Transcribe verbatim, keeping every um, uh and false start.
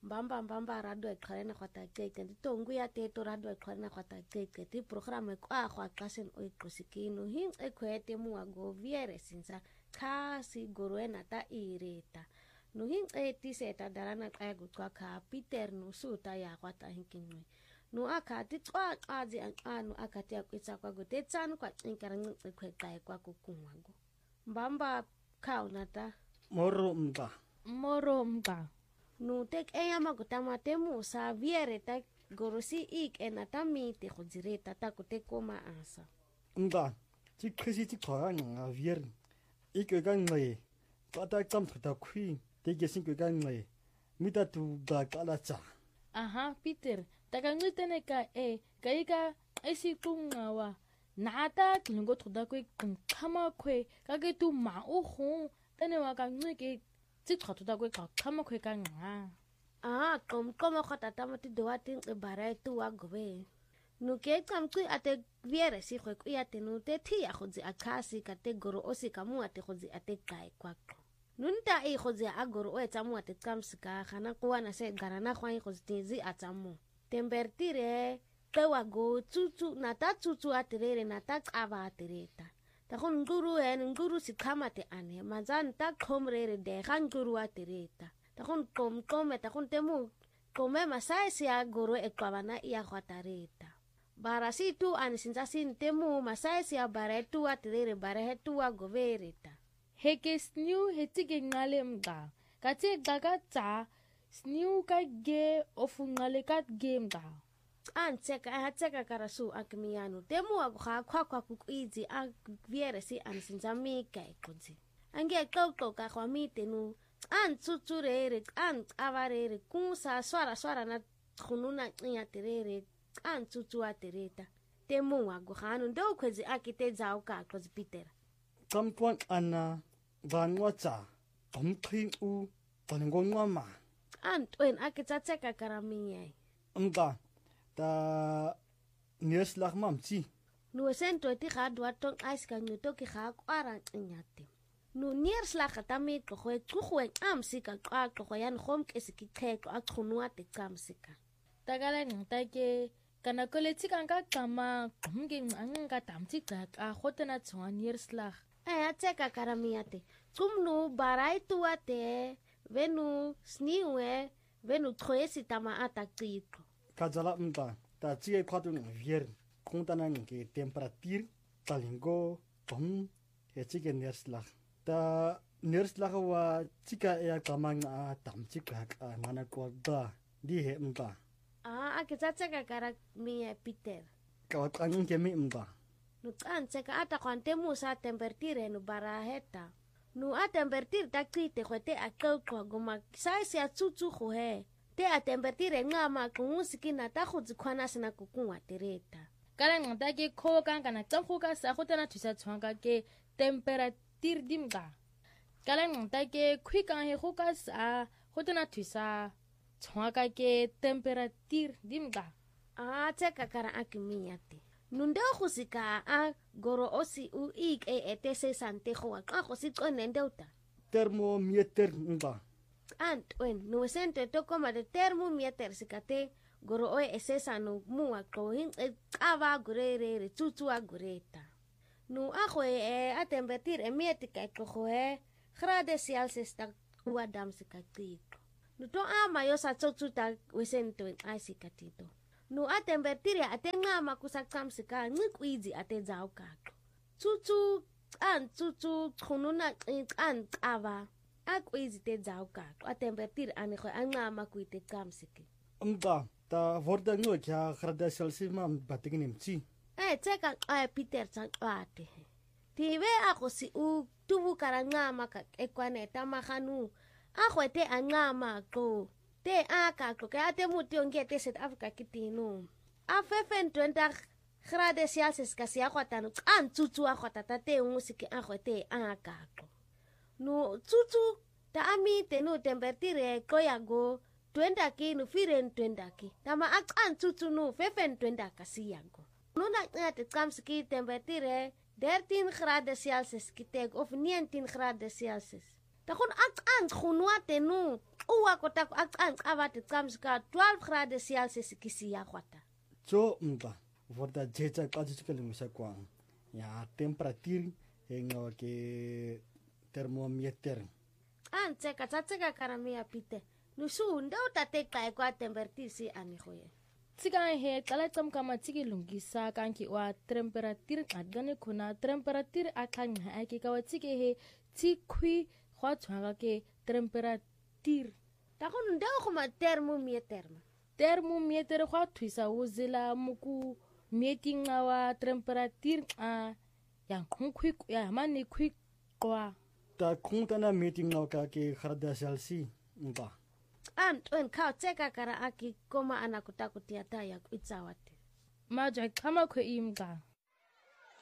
Mbamba mbamba radio eqhalena kwata keke nditongu ya teto radio eqhalena kwata keke ti program kwa kwa klasen oiqosikino hin ekwete muago viere sinsa kasi gorwena ta ireta no hin eti seta darana qaya gutwa ka Peter no suta ya kwata hinkinwe no akati twa qazi anu akati yakwitsa kwa gotetsana kwa xinkara nceqeqaya kwa kukunwago mbamba kaunata moro mba moro mba no tek eya magutama temu sa viere ta gorosi ik enata mite khojireta ta kutekoma asa mba ti krisi ti khara nga vier ik ga ngai pata tam ta khui te gesin ga ngai mita tu ga kala cha aha Peter takangitene ka e kaika esitungawa nata klingo thoda ko khama khwe ka ke tu ma o khu tane wa ka ngike ti thoda ko ka khama khwe ka nga ah kom kom khata tamati doati bara tu wa gobe no ke tamku ate viere si khwe ku ate no te thi ya khozi akasi ka te goro osi ka mu ate khozi ate kai kwaqo nunta e khozi agoro o etsamu ate tsamsika khana kuwana se garana khwai khozi tizi atsamu tempertire tewa go tsutsu nata tsutsu aterere nata qava atereta ta khon nguru en nguru sikhamate ane mazan ta khomrere de khan nguru atereta ta khon kom kom ta khon temu kome masai sia goro ekwana ia khatareta barasi tu an sinza sin temu masai sia baretu aterere baretu agovereta heke snew hetige ngale mga kate gaga tsa snew ka ge ofungale ka game da antseka hatseka karasu akmiano temu akha khwa khwa kuizi a viere si ansinza mika iqonzi ange qoqo ka khwamite nu antsutsure ant avarere kusa swara swara na khununa qinya terere antsutsu atereta temu agukhanu ndo khwezi akite zau ka qozi Peter kampwan ana vanwacha omqhin u tanengongwama antwen akitsatseka karamiye mba ta neslach mamchi no sento ti gadwa tong aiska nyoto ki ga kwara qinyate no neslach tami tlogo tlogo amsika qa tlogo yan khomke sikiqhexo aqhunwa te qamsika takala ngtake kana koletsi kanka qama qumke nganga tamtsi qa khotena tswa neslach eh atseka karamiate tsumnu barai tuate venu sniwe venu troesi tama ataqito kajala mba ta chi khatu vier kontana nge temperatur talingo tom hechi nerslach ta nerslach wa chika ya kamanga tam chika ka mana ko da di he mba ah akitsatseka kara mi Peter ka kangin ke mi mba no antseka ata kwante musa temperature no baraheta no a temperature takite khote akaqwa goma sai sia tsutsu kho he te a temperature ngama kumusiki na ta khutsi khwana sina kukunwa tereta kala ngata ke kho kanga na tsamkho ka sa khotana thusa tshwanga ke temperature dimga kala ngata ke khwika he kho ka sa khotana thusa tshwanga ke temperature dimga ah tseka kara akimiate nunde khusika a goro osi u ik e etese sante kho ka khosi qonende uta thermometer mba antwen no sente to koma de thermometer sikate goro o esesa no mu aqo hin qava gurere tsutsu agureta no akho e a temperature e mietika kho e grade celsius ta wadam sikatito no to ama yo sa tsutsu ta wesento aisikatito no a temperature atenga makusaqam sika nqiqwizi atenzao kaqo tsutsu an tsutsu khununa qan qava akwizi tenzao kaqo a temperature anikho anqama kuite qamsiki mba ta vorda no kya grade celsius mam batigimchi eh tseka a Peter tsaqate tive akosi u tuvu karangama ka ekwaneta mahanu akhwete anqama qo te aka ko ka te muti ongete South Africa kitino a fefen twenty grade celsius ka sia khwatano an tsutsu a khwatata te ngusiki a khwete aka ko no tsutsu ta ami te no temperature ko ya go twenty ki no firen twenty ki tama a an tsutsu no fefen twenty ka sia go no na te kamski temperature thirteen grade celsius ki te of nineteen grade celsius ta khon an khunwa te no uwa kota ku acanca vati camsika twelve grade Celsius kisi ya kwata. So mba vorda jecha qajikele musakwang. Ya temperature engawa ke thermometer. Ante katsateka karamia pite. Nusu nda utateqa kwa temperature si anigoye. Tsika he qala tsamka matsiki lungisa kanki wa temperature adgane khona temperature akhang ha ke ka watsike he tsikhui khwa tshwaga ke temperature ta go nda go ma thermometer thermometer khwa thuisa uzila muku meeting wa temperature a ya khungkhwi ya mani khwi qwa ta khungtana meeting ngawa ka ke kharda Celsius mba Antwen ka tseka kara aki koma anakutakutia ta ya kuitsawate. Maja kama kwe imga.